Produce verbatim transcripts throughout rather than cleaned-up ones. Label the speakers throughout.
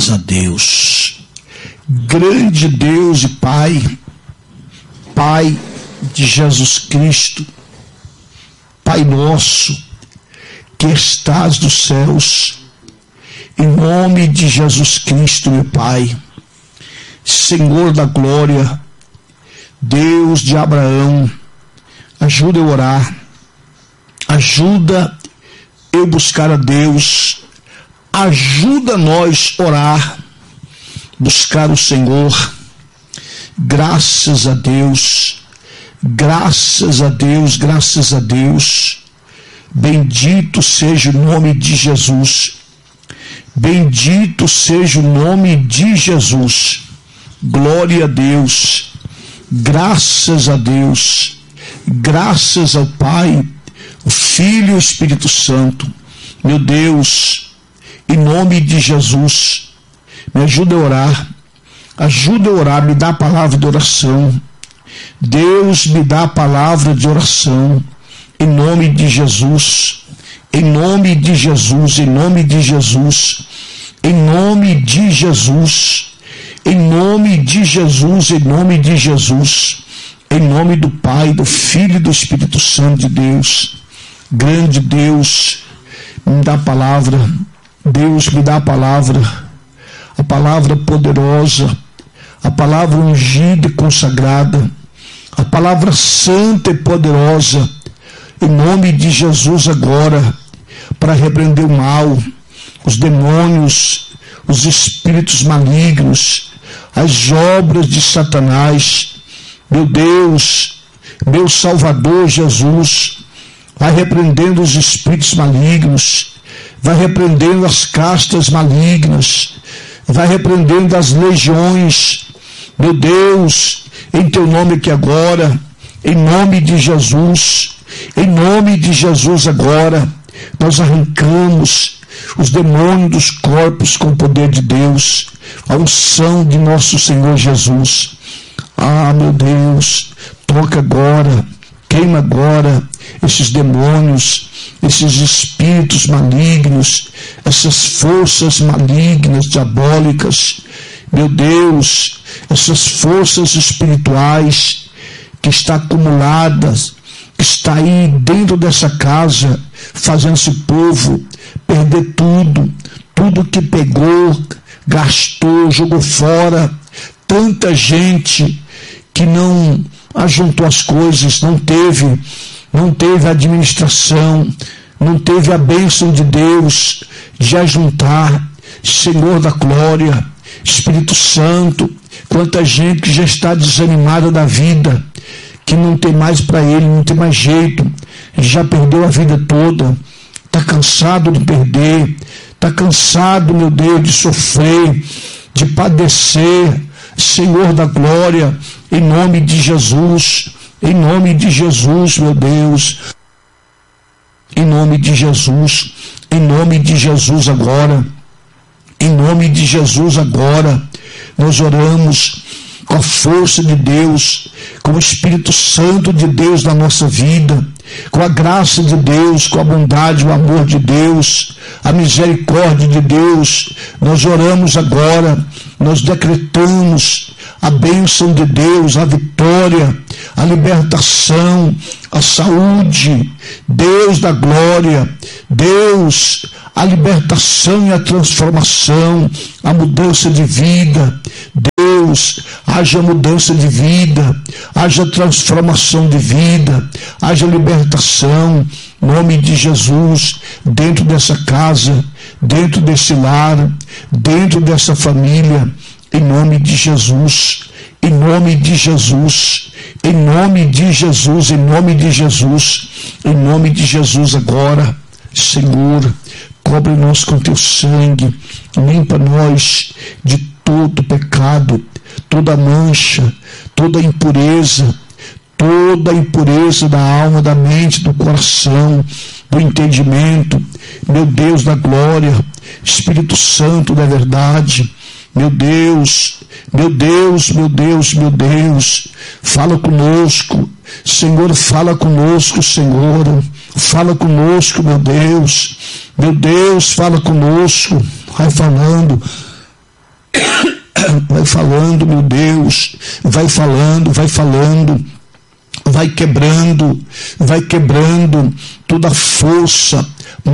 Speaker 1: Graças a Deus. Grande Deus e Pai, Pai de Jesus Cristo, Pai nosso, que estás nos céus, em nome de Jesus Cristo, meu Pai, Senhor da glória, Deus de Abraão, ajuda eu a orar, ajuda eu buscar a Deus, ajuda nós a orar, buscar o Senhor. Graças a Deus, graças a Deus, graças a Deus. Bendito seja o nome de Jesus, bendito seja o nome de Jesus. Glória a Deus, graças a Deus, graças ao Pai, o Filho e o Espírito Santo. Meu Deus, em nome de Jesus, me ajuda a orar, ajuda a orar, me dá a palavra de oração. Deus, me dá a palavra de oração, em nome de Jesus, em nome de Jesus, em nome de Jesus, em nome de Jesus, em nome de Jesus, em nome de Jesus, em nome do Pai, do Filho e do Espírito Santo de Deus. Grande Deus, me dá a palavra, Deus me dá a palavra, a palavra poderosa, a palavra ungida e consagrada, a palavra santa e poderosa, em nome de Jesus agora, para repreender o mal, os demônios, os espíritos malignos, as obras de Satanás. Meu Deus, meu Salvador Jesus, vai repreendendo os espíritos malignos, vai repreendendo as castas malignas, vai repreendendo as legiões. Meu Deus, em teu nome aqui agora, em nome de Jesus, em nome de Jesus agora, nós arrancamos os demônios dos corpos com o poder de Deus, a unção de nosso Senhor Jesus. Ah, meu Deus, toca agora, queima agora esses demônios, esses espíritos malignos, essas forças malignas, diabólicas. Meu Deus, essas forças espirituais que estão acumuladas, que está aí dentro dessa casa, fazendo esse povo perder tudo, tudo que pegou, gastou, jogou fora. Tanta gente que não ajuntou as coisas, não teve, não teve administração, não teve a bênção de Deus de ajuntar. Senhor da glória, Espírito Santo, quanta gente que já está desanimada da vida, que não tem mais para ele, não tem mais jeito, já perdeu a vida toda, está cansado de perder, está cansado, meu Deus, de sofrer, de padecer. Senhor da glória, em nome de Jesus, em nome de Jesus, meu Deus, em nome de Jesus, em nome de Jesus agora, em nome de Jesus agora, nós oramos com a força de Deus, com o Espírito Santo de Deus na nossa vida, com a graça de Deus, com a bondade, o amor de Deus, a misericórdia de Deus. Nós oramos agora, nós decretamos a bênção de Deus, a vitória, a libertação, a saúde. Deus da glória, Deus, a libertação e a transformação, a mudança de vida. Deus, haja mudança de vida, haja transformação de vida, haja libertação, em nome de Jesus, dentro dessa casa, dentro desse lar, dentro dessa família, em nome de Jesus, em nome de Jesus, em nome de Jesus, em nome de Jesus, em nome de Jesus agora. Senhor, cobre-nos com teu sangue, limpa nós de todo pecado, toda mancha, toda impureza, toda impureza da alma, da mente, do coração, do entendimento. Meu Deus da glória, Espírito Santo da verdade, meu Deus, meu Deus, meu Deus, meu Deus, fala conosco, Senhor, fala conosco, Senhor, fala conosco, meu Deus, meu Deus, fala conosco, vai falando, Vai falando, meu Deus, vai falando, vai falando, vai quebrando, vai quebrando toda força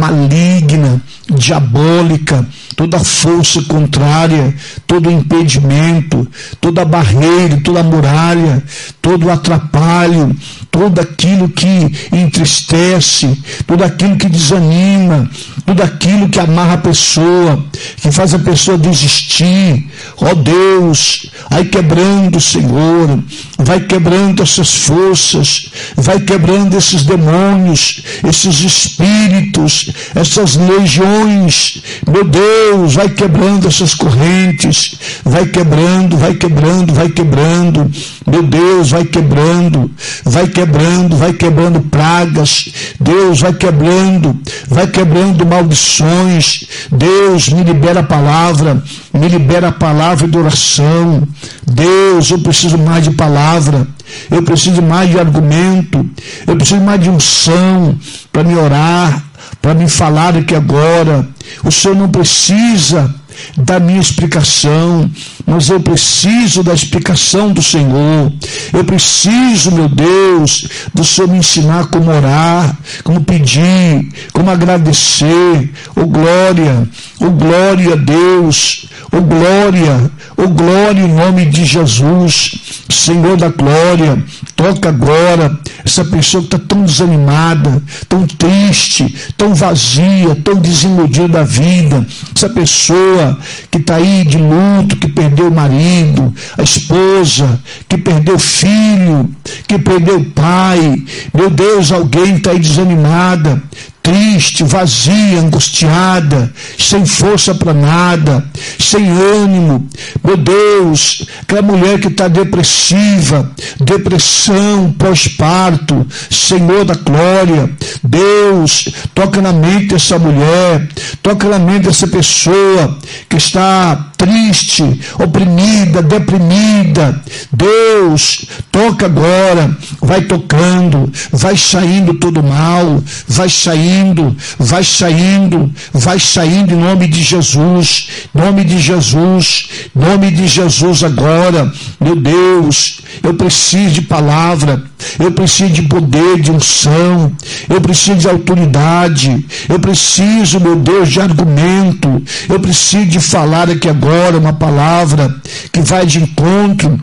Speaker 1: maligna, diabólica, toda força contrária, todo impedimento, toda barreira, toda muralha, todo atrapalho, tudo aquilo que entristece, tudo aquilo que desanima, tudo aquilo que amarra a pessoa, que faz a pessoa desistir. Ó Deus, vai quebrando, Senhor, vai quebrando essas forças, vai quebrando esses demônios, esses espíritos, essas legiões, meu Deus, vai quebrando essas correntes, vai quebrando, vai quebrando, vai quebrando, meu Deus, vai quebrando, vai quebrando, vai quebrando pragas, Deus, vai quebrando, vai quebrando maldições, Deus, me libera a palavra, me libera a palavra de oração, Deus, eu preciso mais de palavra, eu preciso mais de argumento, eu preciso mais de unção para me orar, para me falar aqui agora. O Senhor não precisa da minha explicação, mas eu preciso da explicação do Senhor. Eu preciso, meu Deus, do Senhor me ensinar como orar, como pedir, como agradecer. Oh glória, oh glória a Deus, oh glória, oh glória em nome de Jesus. Senhor da glória, toca agora essa pessoa que está tão desanimada, tão triste, tão vazia, tão desiludida da vida, essa pessoa que está aí de luto, que perdeu o marido, a esposa, que perdeu o filho, que perdeu o pai. Meu Deus, alguém está aí desanimada, triste, vazia, angustiada, sem força para nada, sem ânimo. Meu Deus, aquela mulher que está depressiva, depressão pós-parto, Senhor da glória, Deus, toca na mente dessa mulher, toca na mente dessa pessoa que está triste, oprimida, deprimida. Deus, toca agora, vai tocando, vai saindo todo mal, vai saindo, vai saindo, vai saindo em nome de Jesus, nome de Jesus, nome de Jesus agora. Meu Deus, eu preciso de palavra, eu preciso de poder, de unção, eu preciso de autoridade, eu preciso, meu Deus, de argumento, eu preciso de falar aqui agora uma palavra que vai de encontro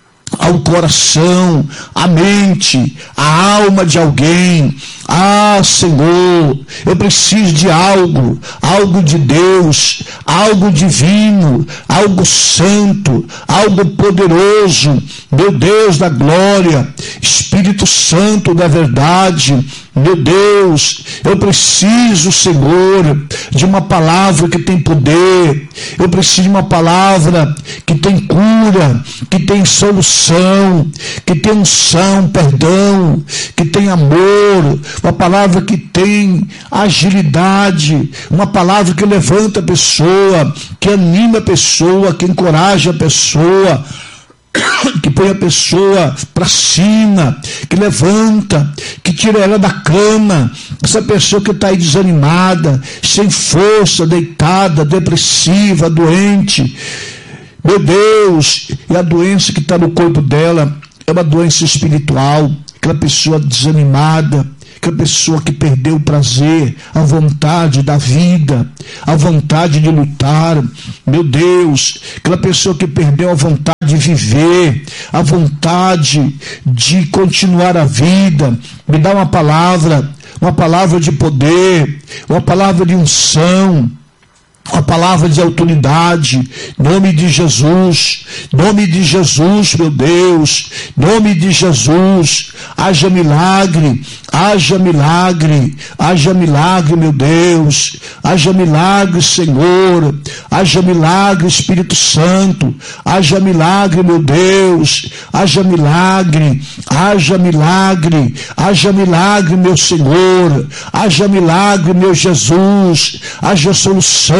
Speaker 1: ao coração, à mente, à alma de alguém. Ah, Senhor, eu preciso de algo, algo de Deus, algo divino, algo santo, algo poderoso. Meu Deus da glória, Espírito Santo da verdade, meu Deus, eu preciso, Senhor, de uma palavra que tem poder, eu preciso de uma palavra que tem cura, que tem solução, que tem unção, perdão, que tem amor, uma palavra que tem agilidade, uma palavra que levanta a pessoa, que anima a pessoa, que encoraja a pessoa, que põe a pessoa para cima, que levanta, que tira ela da cama. Essa pessoa que está aí desanimada, sem força, deitada, depressiva, doente. Meu Deus, e a doença que está no corpo dela é uma doença espiritual. Aquela pessoa desanimada, aquela pessoa que perdeu o prazer, a vontade da vida, a vontade de lutar. Meu Deus, aquela pessoa que perdeu a vontade de viver, a vontade de continuar a vida. Me dá uma palavra, uma palavra de poder, uma palavra de unção, a palavra de autoridade, nome de Jesus, nome de Jesus, meu Deus, nome de Jesus, haja milagre, haja milagre, haja milagre, meu Deus, haja milagre, Senhor, haja milagre, Espírito Santo, haja milagre, meu Deus, haja milagre, haja milagre, haja milagre, meu Senhor, haja milagre, meu Jesus, haja solução,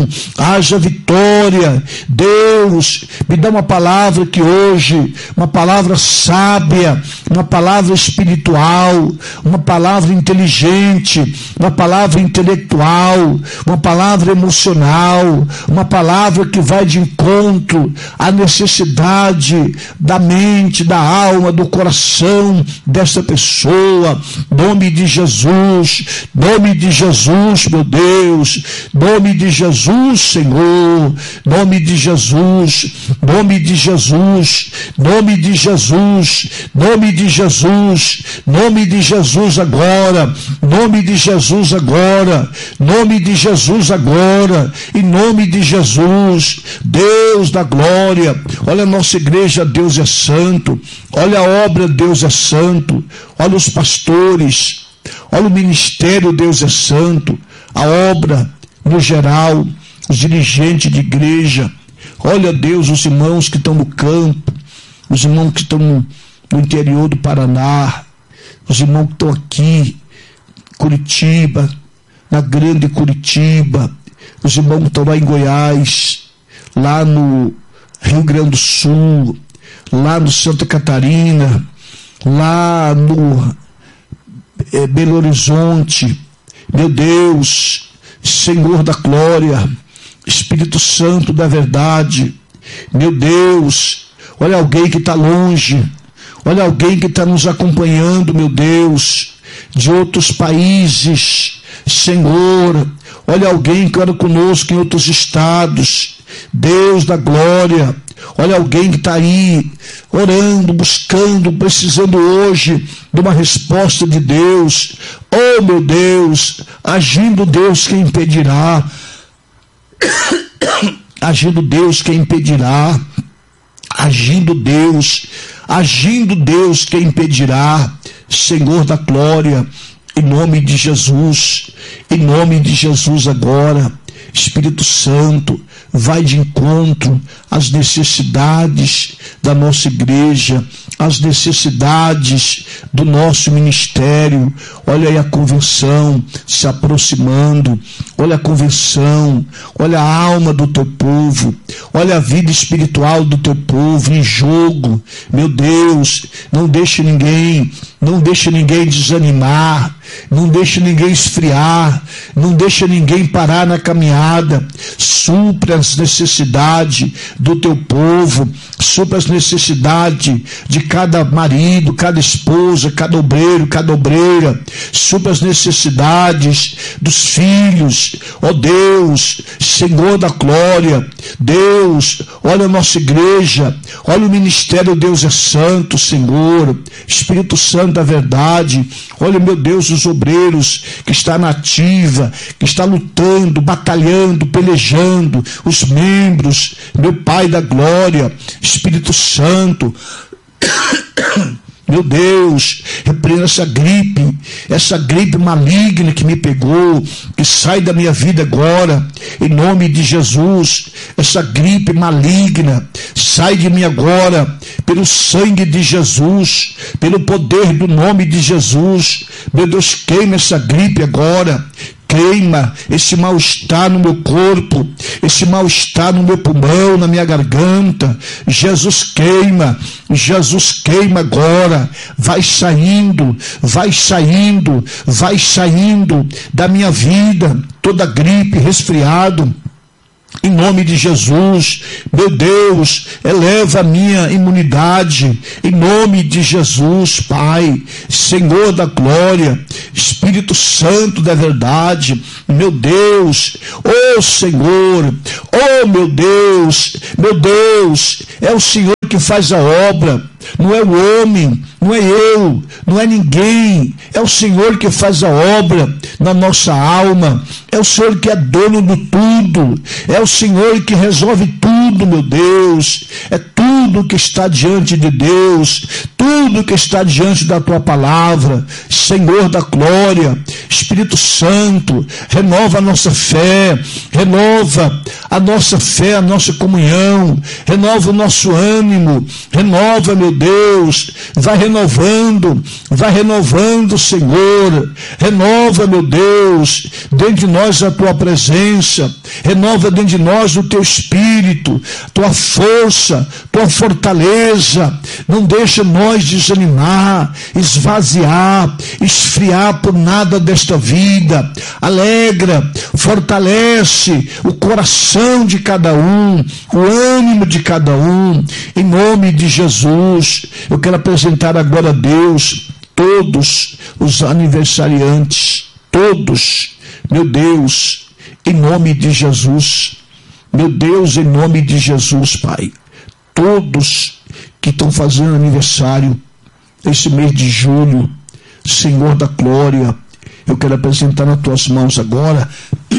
Speaker 1: haja vitória. Deus, me dá uma palavra que hoje, uma palavra sábia, uma palavra espiritual, uma palavra inteligente, uma palavra intelectual, uma palavra emocional, uma palavra que vai de encontro à necessidade da mente, da alma, do coração dessa pessoa. Nome de Jesus, nome de Jesus, meu Deus, nome de Jesus, Senhor, nome de Jesus, nome de Jesus, nome de Jesus, nome de Jesus, nome de Jesus agora, nome de Jesus agora, nome de Jesus agora, em nome de Jesus, Deus da glória. Olha a nossa igreja, Deus é santo, olha a obra, Deus é santo, olha os pastores, olha o ministério, Deus é santo, a obra no geral, os dirigentes de igreja, olha Deus, os irmãos que estão no campo, os irmãos que estão no, no interior do Paraná, os irmãos que estão aqui, Curitiba, na grande Curitiba, os irmãos que estão lá em Goiás, lá no Rio Grande do Sul, lá no Santa Catarina, lá no é, Belo Horizonte, meu Deus, Senhor da glória, Espírito Santo da verdade, meu Deus, olha alguém que está longe, olha alguém que está nos acompanhando, meu Deus, de outros países, Senhor, olha alguém que ora conosco em outros estados, Deus da glória, olha alguém que está aí, orando, buscando, precisando hoje de uma resposta de Deus. Oh meu Deus, agindo Deus, quem impedirá? Agindo Deus, quem impedirá? Agindo Deus, agindo Deus, quem impedirá? Senhor da glória, em nome de Jesus, em nome de Jesus agora, Espírito Santo, vai de encontro às necessidades da nossa igreja, às necessidades do nosso ministério. Olha aí a convenção se aproximando, olha a convenção, olha a alma do teu povo, olha a vida espiritual do teu povo em jogo. Meu Deus, não deixe ninguém, não deixe ninguém desanimar, não deixe ninguém esfriar, não deixe ninguém parar na caminhada. Supre as necessidades do teu povo, supre as necessidades de cada marido, cada esposa, cada obreiro, cada obreira, supre as necessidades dos filhos. Ó Deus, Senhor da glória, Deus, olha a nossa igreja, olha o ministério, Deus é santo, Senhor, Espírito Santo da verdade, olha, meu Deus, os obreiros que está na ativa, que está lutando, batalhando, pelejando, os membros, meu Pai da glória, Espírito Santo, meu Deus, repreenda essa gripe, essa gripe maligna que me pegou, que sai da minha vida agora, em nome de Jesus. Essa gripe maligna, sai de mim agora, pelo sangue de Jesus, pelo poder do nome de Jesus. Meu Deus, queima essa gripe agora, queima esse mal-estar no meu corpo, esse mal-estar no meu pulmão, na minha garganta. Jesus queima, Jesus queima agora, vai saindo, vai saindo, vai saindo da minha vida, toda gripe, resfriado, em nome de Jesus. Meu Deus, eleva a minha imunidade, em nome de Jesus, Pai, Senhor da glória, Espírito Santo da verdade, meu Deus, oh Senhor, oh meu Deus, meu Deus, é o Senhor que faz a obra, não é o homem, não é eu, não é ninguém, é o Senhor que faz a obra na nossa alma, é o Senhor que é dono do tudo, é o Senhor que resolve tudo, meu Deus, é tudo que está diante de Deus, tudo que está diante da tua palavra, Senhor da glória, Espírito Santo, renova a nossa fé, renova a nossa fé, a nossa comunhão, renova o nosso ânimo, renova, meu Deus, vai renovando, vai renovando, Senhor, renova, meu Deus, dentro de nós a tua presença, renova dentro de nós o teu espírito, tua força, tua fortaleza, não deixa nós desanimar, esvaziar, esfriar por nada desta vida, alegra, fortalece o coração de cada um, o ânimo de cada um, em nome de Jesus. Eu quero apresentar agora a Deus todos os aniversariantes, todos, meu Deus, em nome de Jesus, meu Deus, em nome de Jesus, Pai, todos que estão fazendo aniversário esse mês de julho, Senhor da glória, eu quero apresentar nas tuas mãos agora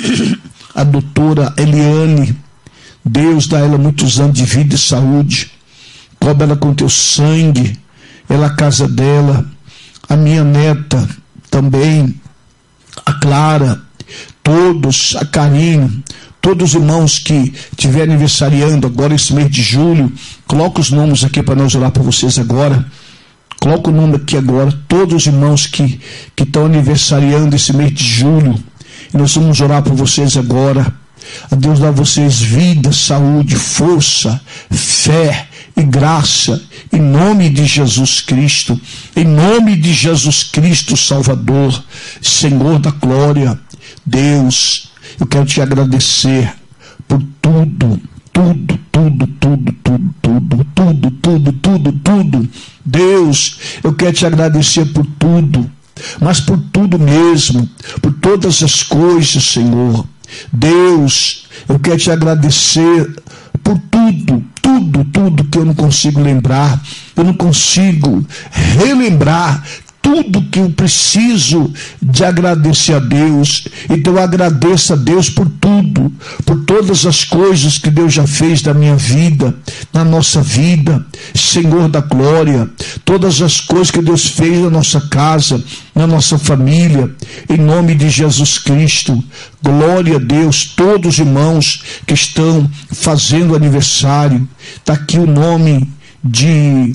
Speaker 1: a doutora Eliane. Deus dá a ela muitos anos de vida e saúde, cobre ela com teu sangue, ela a casa dela, a minha neta também, a Clara, todos, a Karine, todos os irmãos que estiverem aniversariando agora esse mês de julho, coloca os nomes aqui para nós orar por vocês agora. Coloca o nome aqui agora, todos os irmãos que, que estão aniversariando esse mês de julho, e nós vamos orar por vocês agora. A Deus dá a vocês vida, saúde, força, fé e graça, em nome de Jesus Cristo, em nome de Jesus Cristo, Salvador, Senhor da glória. Deus, eu quero te agradecer por tudo, tudo, tudo, tudo, tudo, tudo, tudo, tudo, tudo, tudo. Deus, eu quero te agradecer por tudo, mas por tudo mesmo, por todas as coisas, Senhor. Deus, eu quero te agradecer por tudo, tudo, tudo que eu não consigo lembrar, eu não consigo relembrar tudo que eu preciso de agradecer a Deus. Então eu agradeço a Deus por tudo, por todas as coisas que Deus já fez na minha vida, na nossa vida, Senhor da glória, todas as coisas que Deus fez na nossa casa, na nossa família, em nome de Jesus Cristo. Glória a Deus, todos os irmãos que estão fazendo aniversário, está aqui o nome de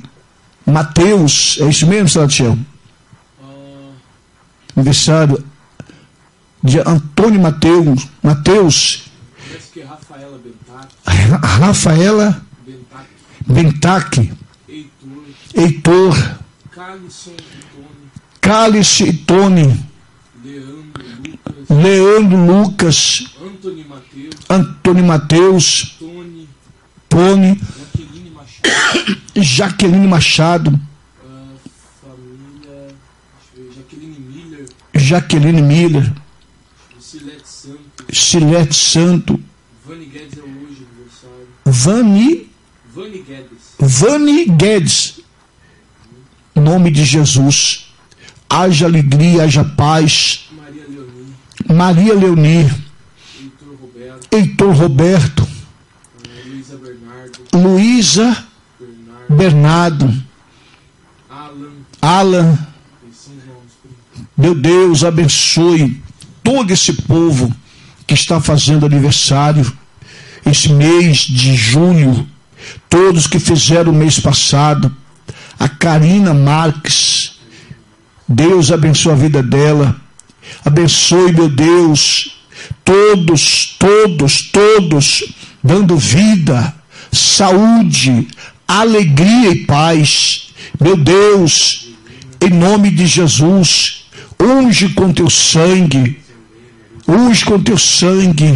Speaker 1: Mateus, é isso mesmo, Salatiel? Aniversário de Antônio Mateus, Mateus,
Speaker 2: parece que é Rafaela Bentac,
Speaker 1: Rafaela Bentac,
Speaker 2: Heitor,
Speaker 1: Heitor,
Speaker 2: Calisson e Tony,
Speaker 1: Cálice e Tony,
Speaker 2: Leandro, Lucas,
Speaker 1: Leandro Lucas,
Speaker 2: Antônio Mateus,
Speaker 1: Antônio Mateus,
Speaker 2: Tony,
Speaker 1: Tony,
Speaker 2: Jaqueline Machado,
Speaker 1: Jaqueline Machado,
Speaker 2: ah, família, deixa eu ver, Jaqueline Miller,
Speaker 1: Jaqueline Miller,
Speaker 2: Silete Santos,
Speaker 1: Silete Santo,
Speaker 2: Vani Guedes é hoje aniversário,
Speaker 1: Vani,
Speaker 2: Vani Guedes,
Speaker 1: Vani Guedes, em nome de Jesus, haja alegria, haja paz.
Speaker 2: Maria Leoni,
Speaker 1: Maria Leoni,
Speaker 2: Heitor Roberto,
Speaker 1: Heitor Roberto,
Speaker 2: ah, Luísa Bernardo,
Speaker 1: Luísa
Speaker 2: Bernardo,
Speaker 1: Bernardo,
Speaker 2: Alan,
Speaker 1: Alan.
Speaker 2: eles são os nomes primos.
Speaker 1: Meu Deus, abençoe todo esse povo que está fazendo aniversário esse mês de julho, todos que fizeram o mês passado, a Karina Marques, Deus abençoe a vida dela, abençoe, meu Deus, todos, todos, todos, dando vida, saúde, alegria e paz, meu Deus, em nome de Jesus, unge com teu sangue, unge com teu sangue.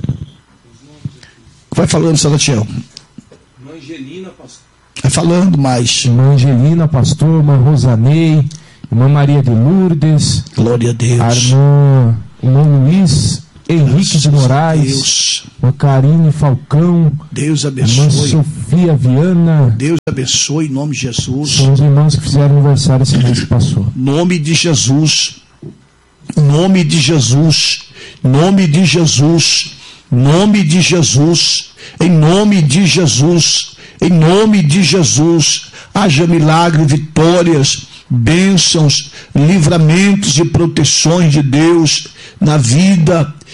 Speaker 1: Vai falando, Salatiel.
Speaker 2: Irmã Angelina, pastor.
Speaker 1: Vai falando mais.
Speaker 3: Irmã Angelina, pastor, irmã Rosanei, irmã Maria de Lourdes,
Speaker 1: Glória a Deus.
Speaker 3: a irmã, irmão Luiz Henrique de Moraes,
Speaker 1: Deus,
Speaker 3: irmã Karine Falcão,
Speaker 1: Deus
Speaker 3: irmã
Speaker 1: abençoe.
Speaker 3: Sofia Viana,
Speaker 1: Deus abençoe em nome de Jesus.
Speaker 3: são os irmãos que fizeram aniversário esse mês que passou.
Speaker 1: Nome de Jesus. Nome de Jesus. Nome de Jesus. Nome de Jesus. Em nome de Jesus. Em nome de Jesus. Haja milagre, vitórias, bênçãos, livramentos e proteções de Deus na vida de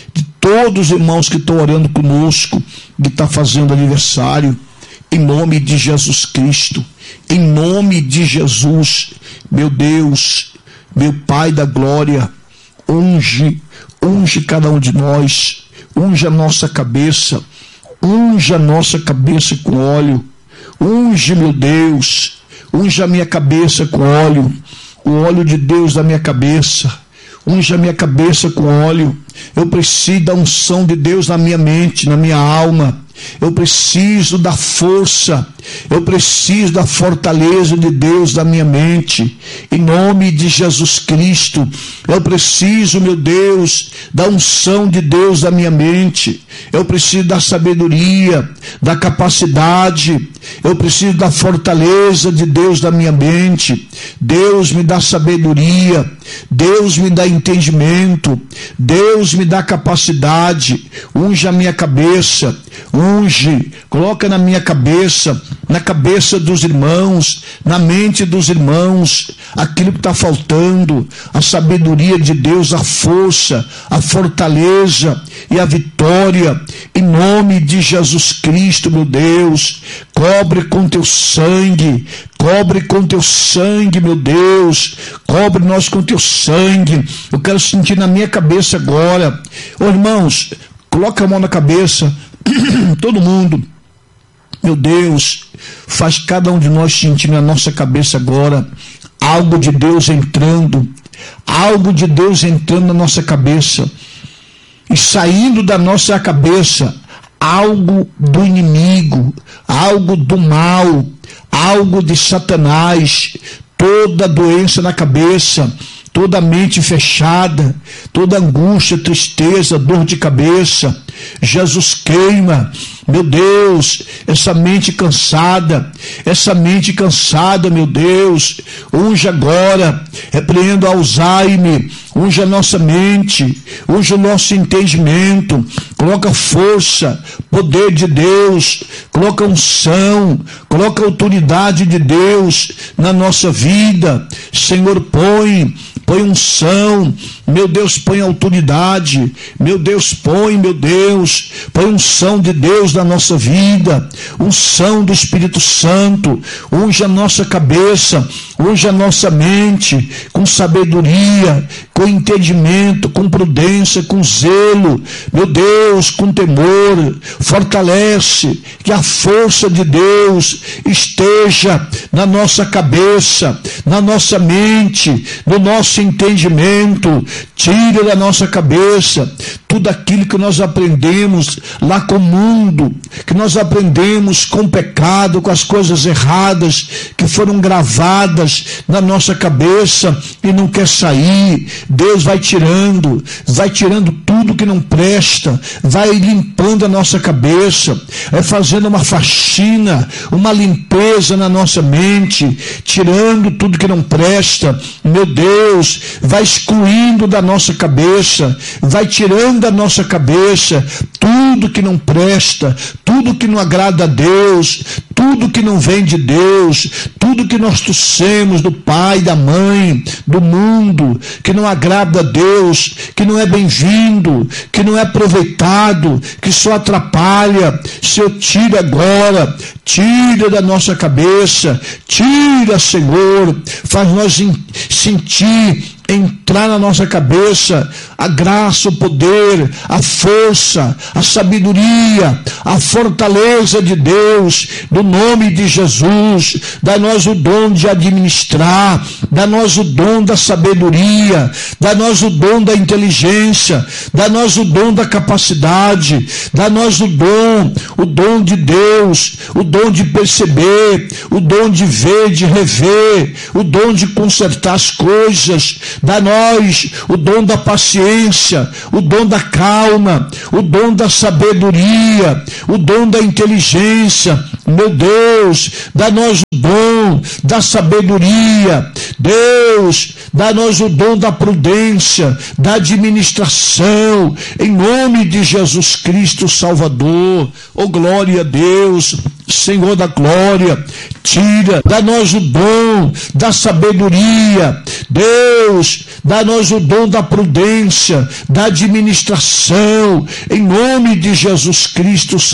Speaker 1: todos os irmãos que estão orando conosco, que estão fazendo aniversário, em nome de Jesus Cristo, em nome de Jesus, meu Deus, meu Pai da glória, unge, unge cada um de nós, unge a nossa cabeça, unge a nossa cabeça com óleo, unge, meu Deus, unge a minha cabeça com óleo, o óleo de Deus da minha cabeça, unge a minha cabeça com óleo. Eu preciso da unção de Deus na minha mente, na minha alma. Eu preciso da força, eu preciso da fortaleza de Deus na minha mente, em nome de Jesus Cristo. Eu preciso, meu Deus, da unção de Deus na minha mente. Eu preciso da sabedoria, da capacidade, eu preciso da fortaleza de Deus na minha mente. Deus me dá sabedoria, Deus me dá entendimento, Deus me dá capacidade. Unge a minha cabeça, unge, coloca na minha cabeça, na cabeça dos irmãos, na mente dos irmãos, aquilo que está faltando, a sabedoria de Deus, a força, a fortaleza e a vitória, em nome de Jesus Cristo, meu Deus. Cobre com teu sangue, cobre com teu sangue, meu Deus, cobre nós com teu sangue. Eu quero sentir na minha cabeça agora. Ô irmãos, coloca a mão na cabeça, todo mundo. Meu Deus, faz cada um de nós sentir na nossa cabeça agora algo de Deus entrando, algo de Deus entrando na nossa cabeça e saindo da nossa cabeça algo do inimigo, algo do mal, algo de Satanás, toda doença na cabeça, toda mente fechada, toda angústia, tristeza, dor de cabeça. Jesus queima, meu Deus, essa mente cansada, essa mente cansada, meu Deus, unge agora, repreenda o Alzheimer, unge a nossa mente, unge o nosso entendimento, coloca força, poder de Deus, coloca unção, coloca autoridade de Deus na nossa vida. Senhor, põe, põe unção, meu Deus, põe autoridade, meu Deus, põe, meu Deus, põe unção de Deus na nossa vida, unção do Espírito Santo, unge a nossa cabeça, unge a nossa mente, com sabedoria, com entendimento, com prudência, com zelo, meu Deus, com temor, fortalece, que a força de Deus esteja na nossa cabeça, na nossa mente, no nosso entendimento. Tira da nossa cabeça tudo aquilo que nós aprendemos lá com o mundo, que nós aprendemos com o pecado, com as coisas erradas que foram gravadas na nossa cabeça e não quer sair. Deus vai tirando, vai tirando tudo que não presta, vai limpando a nossa cabeça, vai fazendo uma faxina, uma limpeza na nossa mente, tirando tudo que não presta. Meu Deus, vai excluindo da nossa cabeça, vai tirando da nossa cabeça tudo que não presta, tudo que não agrada a Deus, tudo que não vem de Deus, tudo que nós trouxemos do pai, da mãe, do mundo, que não agrada a Deus, que não é bem-vindo, que não é aproveitado, que só atrapalha. Senhor, tira agora, tira da nossa cabeça, tira, Senhor, faz nós sentir, entrar na nossa cabeça a graça, o poder, a força, a sabedoria, a fortaleza de Deus, no nome de Jesus. Dá-nos o dom de administrar, dá-nos o dom da sabedoria, dá-nos o dom da inteligência, dá-nos o dom da capacidade, dá-nos o dom, o dom de Deus, o dom de perceber, o dom de ver, de rever, o dom de consertar as coisas. Dá-nós o dom da paciência, o dom da calma, o dom da sabedoria, o dom da inteligência. Meu Deus, dá-nós o dom da sabedoria. Deus, dá-nós o dom da prudência, da administração, em nome de Jesus Cristo Salvador. Oh, glória a Deus, Senhor da glória. Tira, dá-nós o dom da sabedoria, Deus, dá-nos o dom da prudência, da administração, em nome de Jesus Cristo.